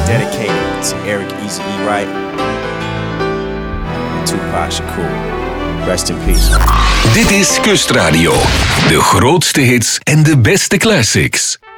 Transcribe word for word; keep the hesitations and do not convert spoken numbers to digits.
dedicated to Eric Easy E. Wright and Tupac Shakur. Rest in peace. Dit is Kustradio. De grootste hits en de beste classics.